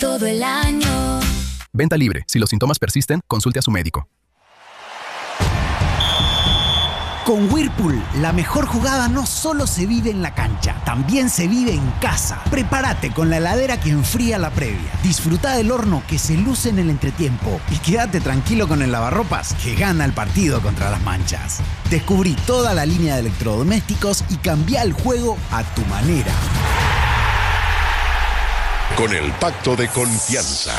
todo el año. Venta libre. Si los síntomas persisten, consulte a su médico. Con Whirlpool, la mejor jugada no solo se vive en la cancha, también se vive en casa. Prepárate con la heladera que enfría la previa. Disfruta del horno que se luce en el entretiempo y quédate tranquilo con el lavarropas que gana el partido contra las manchas. Descubrí toda la línea de electrodomésticos y cambia el juego a tu manera. Con el pacto de confianza.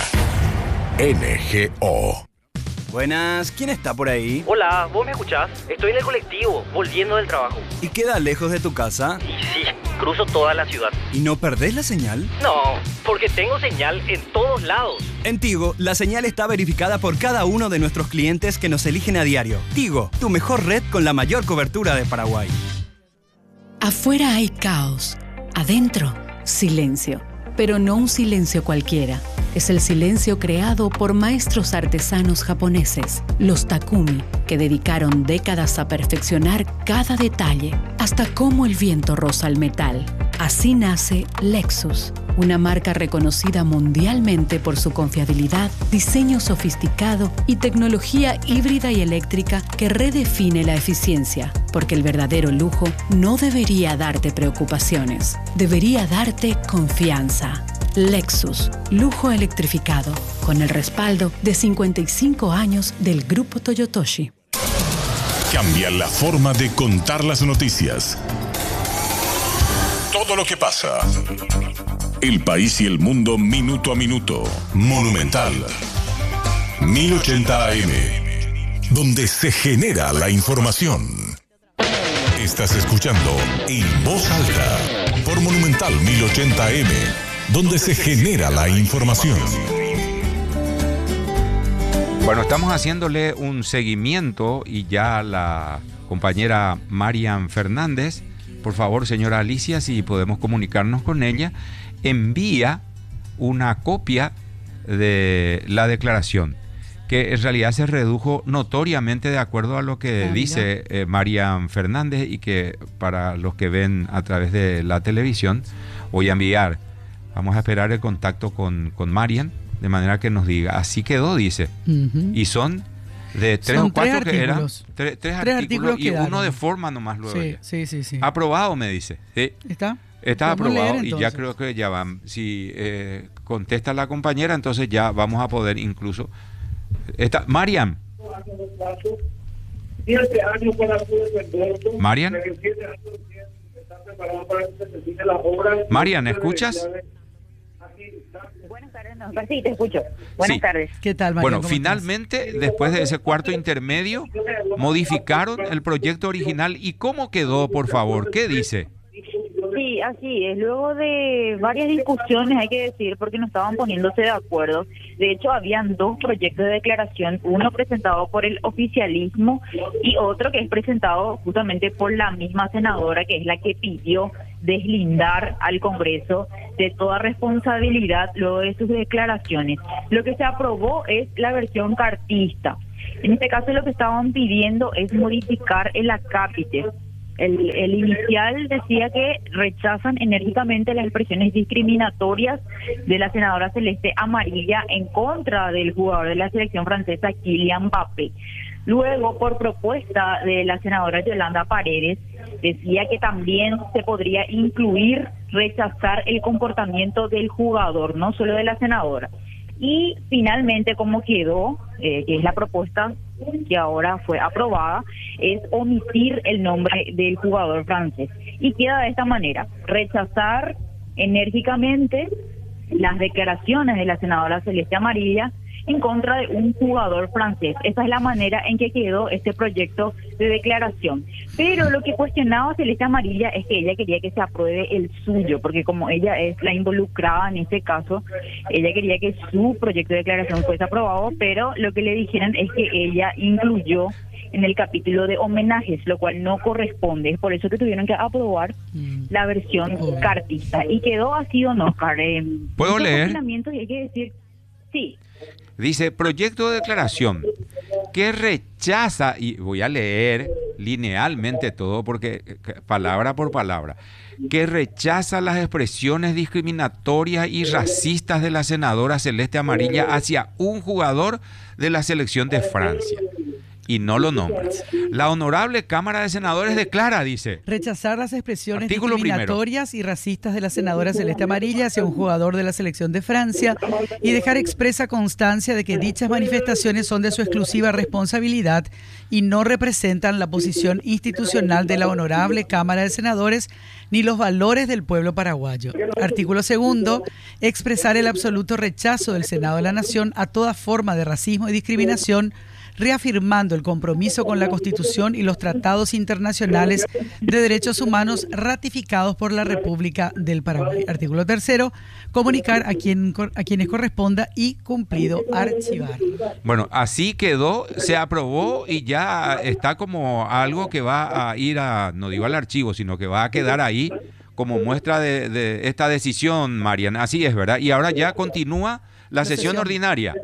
NGO. Buenas, ¿quién está por ahí? Hola, ¿vos me escuchás? Estoy en el colectivo, volviendo del trabajo. ¿Y queda lejos de tu casa? Y sí, cruzo toda la ciudad. ¿Y no perdés la señal? No, porque tengo señal en todos lados. En Tigo, la señal está verificada por cada uno de nuestros clientes que nos eligen a diario. Tigo, tu mejor red con la mayor cobertura de Paraguay. Afuera hay caos. Adentro, silencio. Pero no un silencio cualquiera. Es el silencio creado por maestros artesanos japoneses, los Takumi, que dedicaron décadas a perfeccionar cada detalle, hasta cómo el viento roza el metal. Así nace Lexus, una marca reconocida mundialmente por su confiabilidad, diseño sofisticado y tecnología híbrida y eléctrica que redefine la eficiencia, porque el verdadero lujo no debería darte preocupaciones, debería darte confianza. Lexus, lujo electrificado, con el respaldo de 55 años del Grupo Toyotoshi. Cambia la forma de contar las noticias. Todo lo que pasa. El país y el mundo minuto a minuto. Monumental. 1080 AM. Donde se genera la información. Estás escuchando En Voz Alta. Por Monumental 1080 AM. Donde se genera la información. Bueno, estamos haciéndole un seguimiento y ya la compañera Marian Fernández, por favor, señora Alicia, si podemos comunicarnos con ella, envía una copia de la declaración, que en realidad se redujo notoriamente de acuerdo a lo que dice Marian Fernández, y que para los que ven a través de la televisión voy a enviar. Vamos a esperar el contacto con Marian, de manera que nos diga. Así quedó, dice. Y son de tres o cuatro que eran. Tres artículos y quedaron. Uno de forma nomás luego. Sí. Aprobado, me dice. ¿Sí? Está aprobado leer, y ya creo que ya van. Si contesta la compañera, entonces ya vamos a poder incluso. Marian. Marian. Marian, ¿escuchas? Buenas tardes, no, sí, te escucho. Buenas tardes. ¿Qué tal, Marian? Bueno, finalmente, después de ese cuarto intermedio, modificaron el proyecto original. ¿Y cómo quedó, por favor? ¿Qué dice? Sí, así es. Luego de varias discusiones, hay que decir, porque no estaban poniéndose de acuerdo. De hecho, habían dos proyectos de declaración, uno presentado por el oficialismo y otro que es presentado justamente por la misma senadora, que es la que pidió deslindar al Congreso de toda responsabilidad luego de sus declaraciones. Lo que se aprobó es la versión cartista. En este caso, lo que estaban pidiendo es modificar el acápite. El inicial decía que rechazan enérgicamente las expresiones discriminatorias de la senadora Celeste Amarilla en contra del jugador de la selección francesa Kylian Mbappé. Luego, por propuesta de la senadora Yolanda Paredes, decía que también se podría incluir rechazar el comportamiento del jugador, no solo de la senadora. Y finalmente, como quedó, que es la propuesta que ahora fue aprobada, es omitir el nombre del jugador francés. Y queda de esta manera: rechazar enérgicamente las declaraciones de la senadora Celeste Amarilla en contra de un jugador francés. Esa es la manera en que quedó este proyecto de declaración. Pero lo que cuestionaba Celeste Amarilla es que ella quería que se apruebe el suyo, porque como ella es la involucrada en este caso, ella quería que su proyecto de declaración fuese aprobado, pero lo que le dijeron es que ella incluyó en el capítulo de homenajes, lo cual no corresponde. Es por eso que tuvieron que aprobar la versión cartista. Y quedó así, don Oscar. ¿Puedo leer? Y hay que decir, sí. Dice, proyecto de declaración que rechaza, y voy a leer linealmente todo, porque palabra por palabra, que rechaza las expresiones discriminatorias y racistas de la senadora Celeste Amarilla hacia un jugador de la selección de Francia. Y no lo nombra. La honorable Cámara de Senadores declara, dice, rechazar las expresiones artículo discriminatorias primero y racistas de la senadora Celeste Amarilla hacia un jugador de la selección de Francia y dejar expresa constancia de que dichas manifestaciones son de su exclusiva responsabilidad y no representan la posición institucional de la honorable Cámara de Senadores ni los valores del pueblo paraguayo. Artículo segundo, expresar el absoluto rechazo del Senado de la Nación a toda forma de racismo y discriminación, reafirmando el compromiso con la Constitución y los tratados internacionales de derechos humanos ratificados por la República del Paraguay. Artículo tercero, comunicar a quienes corresponda y cumplido archivar. Bueno, así quedó, se aprobó y ya está como algo que va a ir a, no digo al archivo, sino que va a quedar ahí como muestra de esta decisión, Marian. Así es, ¿verdad? Y ahora ya continúa la sesión ordinaria.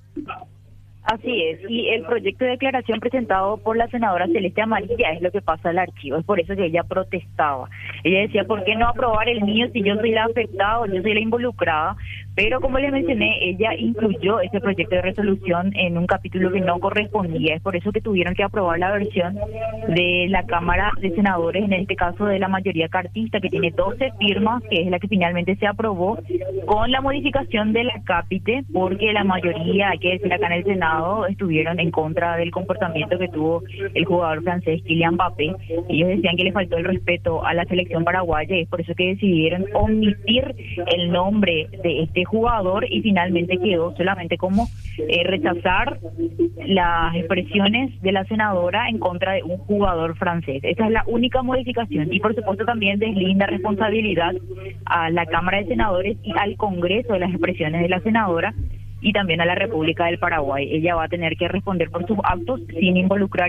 Así es, y el proyecto de declaración presentado por la senadora Celeste Amarilla es lo que pasa al archivo, es por eso que ella protestaba. Ella decía, ¿por qué no aprobar el mío si yo soy la afectada o yo soy la involucrada? Pero como les mencioné, ella incluyó ese proyecto de resolución en un capítulo que no correspondía, es por eso que tuvieron que aprobar la versión de la Cámara de Senadores, en este caso de la mayoría cartista, que tiene 12 firmas, que es la que finalmente se aprobó, con la modificación de la cápite, porque la mayoría, hay que decir acá en el Senado, estuvieron en contra del comportamiento que tuvo el jugador francés Kylian Mbappé. Ellos decían que le faltó el respeto a la selección paraguaya y es por eso que decidieron omitir el nombre de este jugador y finalmente quedó solamente como rechazar las expresiones de la senadora en contra de un jugador francés. Esa es la única modificación y por supuesto también deslinda responsabilidad a la Cámara de Senadores y al Congreso de las expresiones de la senadora y también a la República del Paraguay. Ella va a tener que responder por sus actos sin involucrar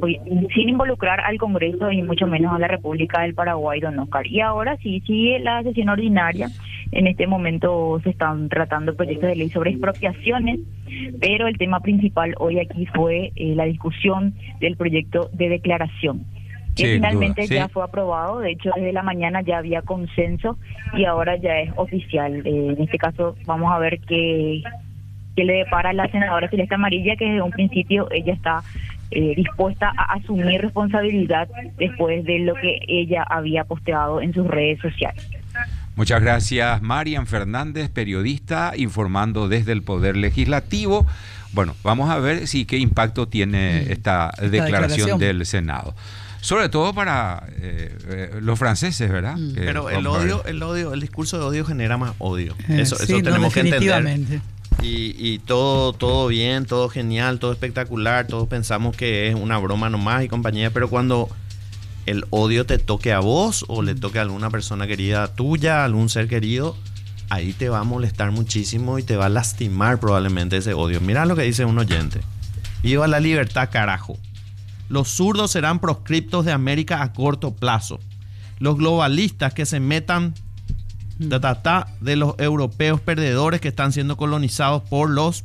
al Congreso y mucho menos a la República del Paraguay, don Oscar. Y ahora sí sigue la sesión ordinaria. En este momento se están tratando proyectos de ley sobre expropiaciones, pero el tema principal hoy aquí fue la discusión del proyecto de declaración, que finalmente ya fue aprobado. De hecho, desde la mañana ya había consenso y ahora ya es oficial. En este caso vamos a ver qué le depara a la senadora Celeste Amarilla, que desde un principio ella está dispuesta a asumir responsabilidad después de lo que ella había posteado en sus redes sociales. Muchas gracias, Marian Fernández, periodista, informando desde el Poder Legislativo. Bueno, vamos a ver qué impacto tiene esta declaración del Senado. Sobre todo para los franceses, ¿verdad? Pero el discurso de odio genera más odio. Eso tenemos que entender. Y todo bien, todo genial, todo espectacular, todos pensamos que es una broma nomás y compañía, pero cuando el odio te toque a vos o le toque a alguna persona querida tuya, algún ser querido, ahí te va a molestar muchísimo y te va a lastimar probablemente ese odio. Mira lo que dice un oyente. Viva la libertad, carajo. Los zurdos serán proscriptos de América a corto plazo. Los globalistas que se metan de los europeos perdedores que están siendo colonizados por los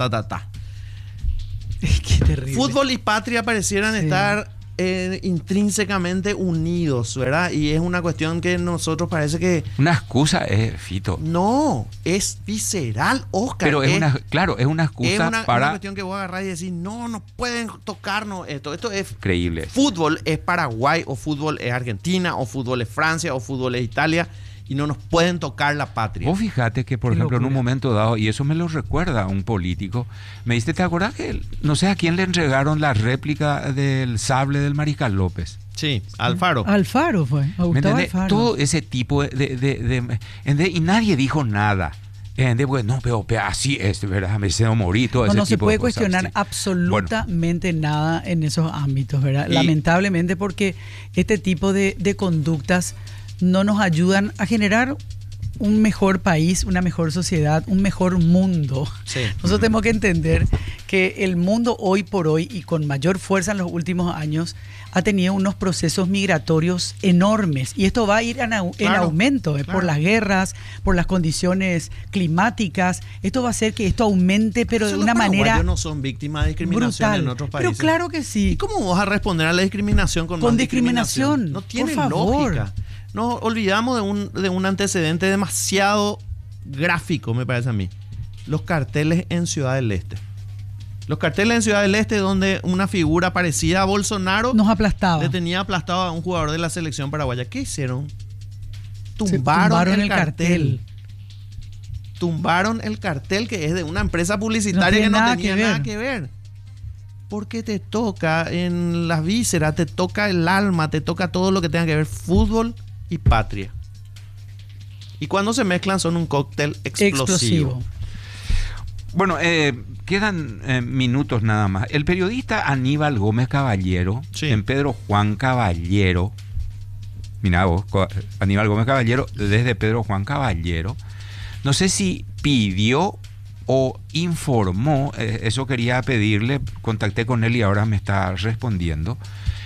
Qué terrible. Fútbol y patria parecieran estar intrínsecamente unidos, ¿verdad? Y es una cuestión que nosotros parece que... Una excusa, Fito. No, es visceral, Oscar. Pero es una excusa para... una cuestión que vos agarrás y decís, no pueden tocarnos esto. Esto es... Creíble. Fútbol es Paraguay, o fútbol es Argentina, o fútbol es Francia, o fútbol es Italia, y no nos pueden tocar la patria. Vos fíjate que, por ejemplo, en un momento dado, y eso me lo recuerda un político, me dice, ¿te acordás que no sé a quién le entregaron la réplica del sable del Mariscal López? Sí, Alfaro. Alfaro fue, a Gustavo Alfaro. Todo ese tipo y nadie dijo nada. Bueno, pero así es, ¿verdad? Me deseo morir, todo ese tipo de cosas. No se puede cuestionar absolutamente nada en esos ámbitos, ¿verdad? Lamentablemente, porque este tipo de conductas no nos ayudan a generar un mejor país, una mejor sociedad, un mejor mundo. Sí. Nosotros tenemos que entender que el mundo hoy por hoy y con mayor fuerza en los últimos años ha tenido unos procesos migratorios enormes y esto va a ir en aumento por las guerras, por las condiciones climáticas. Esto va a hacer que esto aumente, pero de una manera brutal. No son víctimas de discriminación en otros países. Pero claro que sí. ¿Y cómo vas a responder a la discriminación con más discriminación? No tiene lógica. Nos olvidamos de un antecedente demasiado gráfico, me parece a mí. Los carteles en Ciudad del Este. Los carteles en Ciudad del Este donde una figura parecida a Bolsonaro nos aplastaba. Le tenía aplastado a un jugador de la selección paraguaya. ¿Qué hicieron? Tumbaron el cartel. Tumbaron el cartel que es de una empresa publicitaria que no tenía nada que ver. Porque te toca en las vísceras, te toca el alma, te toca todo lo que tenga que ver fútbol y patria. Y cuando se mezclan son un cóctel explosivo. Bueno, quedan minutos nada más. El periodista Aníbal Gómez Caballero, en Pedro Juan Caballero, mira vos, Aníbal Gómez Caballero, desde Pedro Juan Caballero, no sé si pidió o informó, eso quería pedirle, contacté con él y ahora me está respondiendo.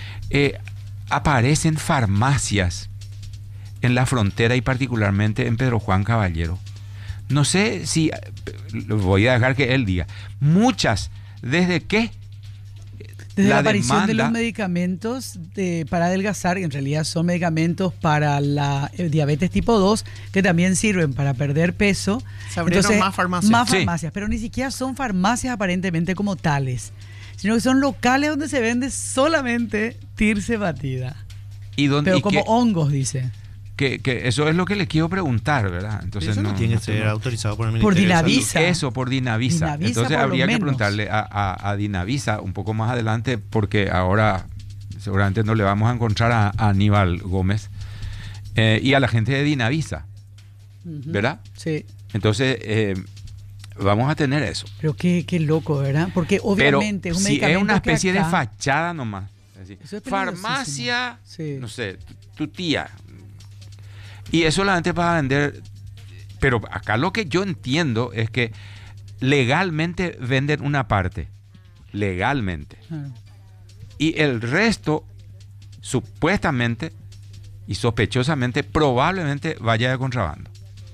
Aparecen farmacias en la frontera y particularmente en Pedro Juan Caballero. No sé si, voy a dejar que él diga, muchas, ¿desde qué? Desde la aparición de los medicamentos para adelgazar, en realidad son medicamentos para la diabetes tipo 2, que también sirven para perder peso. Se abrieron más farmacias. Más farmacias, pero ni siquiera son farmacias aparentemente como tales, sino que son locales donde se vende solamente Tirce batida. Pero como hongos, dice. Que eso es lo que le quiero preguntar, ¿verdad? Entonces eso no tiene que ser autorizado por el Ministerio de Dinavisa. Eso, por Dinavisa. Entonces habría que preguntarle a Dinavisa un poco más adelante, porque ahora seguramente no le vamos a encontrar a Aníbal Gómez y a la gente de Dinavisa, ¿verdad? Sí. Entonces vamos a tener eso. Pero qué loco, ¿verdad? Porque obviamente es un medicamento es una especie de fachada nomás. Es decir, farmacia, no sé, tu tía. Y es solamente para vender, pero acá lo que yo entiendo es que legalmente venden una parte, legalmente. Y el resto, supuestamente y sospechosamente, probablemente vaya de contrabando.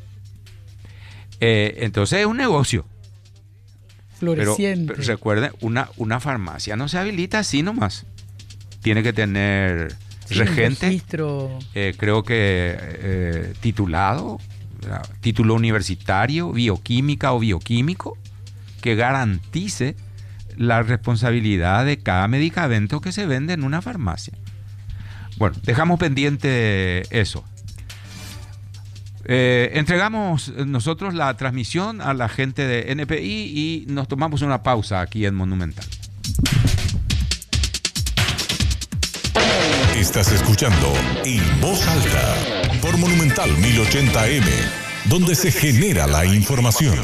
Entonces es un negocio. Floreciente. Pero recuerden, una farmacia no se habilita así nomás. Tiene que tener... regente, registro. Creo que titulado, título universitario, bioquímica o bioquímico, que garantice la responsabilidad de cada medicamento que se vende en una farmacia. Bueno, dejamos pendiente eso. Entregamos nosotros la transmisión a la gente de NPI y nos tomamos una pausa aquí en Monumental. Estás escuchando En Voz Alta por Monumental 1080M, donde se genera la información.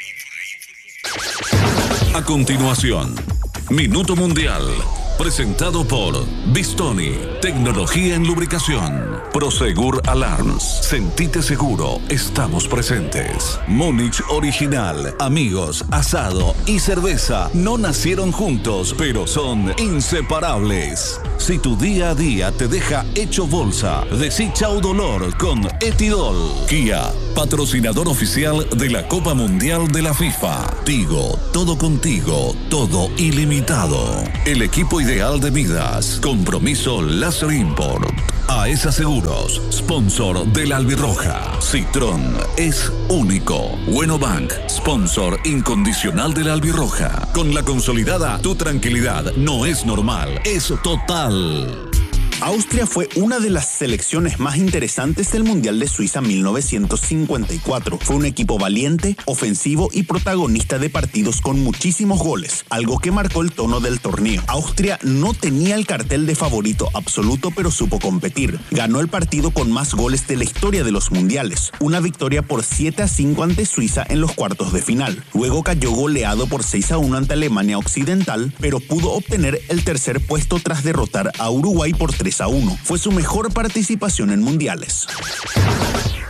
A continuación, Minuto Mundial, presentado por Bistoni, tecnología en lubricación. Prosegur Alarms, sentite seguro, estamos presentes. Múnich Original, amigos, asado y cerveza no nacieron juntos, pero son inseparables. Si tu día a día te deja hecho bolsa, decí chau dolor con Etidol. Kia, patrocinador oficial de la Copa Mundial de la FIFA. Tigo, todo contigo, todo ilimitado. El equipo ideal de Midas. Compromiso Láser Import. AESA Seguros, sponsor de la Albirroja. Citrón es único. Bueno Bank, sponsor incondicional de la Albirroja. Con la consolidada, tu tranquilidad no es normal, es total. Austria fue una de las selecciones más interesantes del Mundial de Suiza 1954. Fue un equipo valiente, ofensivo y protagonista de partidos con muchísimos goles, algo que marcó el tono del torneo. Austria no tenía el cartel de favorito absoluto, pero supo competir. Ganó el partido con más goles de la historia de los mundiales, una victoria por 7-5 ante Suiza en los cuartos de final. Luego cayó goleado por 6-1 ante Alemania Occidental, pero pudo obtener el tercer puesto tras derrotar a Uruguay por 3-1. Fue su mejor participación en mundiales.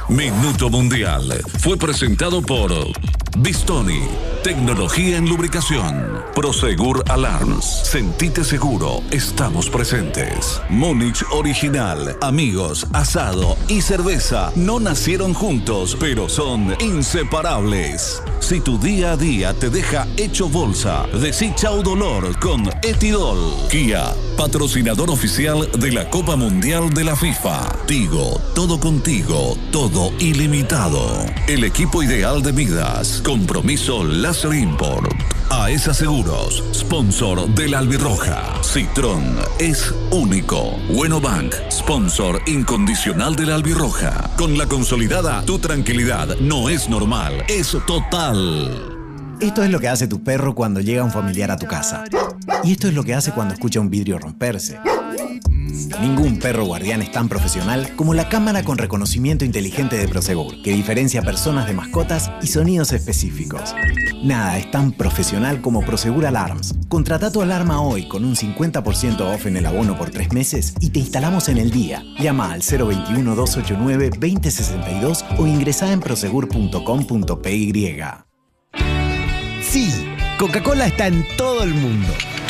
Minuto Mundial fue presentado por Bistoni, tecnología en lubricación. Prosegur Alarms, sentite seguro, estamos presentes. Múnich Original, amigos, asado y cerveza no nacieron juntos, pero son inseparables. Si tu día a día te deja hecho bolsa, decí chau dolor con Etidol. Kia, patrocinador oficial de la Copa Mundial de la FIFA. Tigo, todo contigo, todo ilimitado. El equipo ideal de Midas. Compromiso Láser Import. AESA Seguros, sponsor de la Albirroja. Citrón es único. Bueno Bank, sponsor incondicional de la Albirroja. Con la consolidada, tu tranquilidad no es normal, es total. Esto es lo que hace tu perro cuando llega un familiar a tu casa. Y esto es lo que hace cuando escucha un vidrio romperse. Ningún perro guardián es tan profesional como la cámara con reconocimiento inteligente de Prosegur, que diferencia personas de mascotas y sonidos específicos. Nada es tan profesional como Prosegur Alarms. Contrata tu alarma hoy con un 50% off en el abono por 3 meses y te instalamos en el día. Llama al 021-289-2062 o ingresá en prosegur.com.py. Sí, Coca-Cola está en todo el mundo.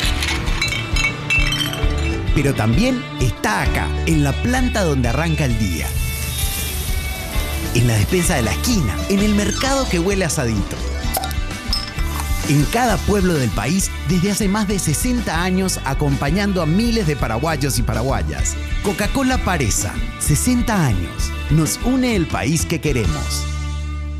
Pero también está acá, en la planta donde arranca el día. En la despensa de la esquina, en el mercado que huele a asadito. En cada pueblo del país, desde hace más de 60 años, acompañando a miles de paraguayos y paraguayas. Coca-Cola Paresa, 60 años. Nos une el país que queremos.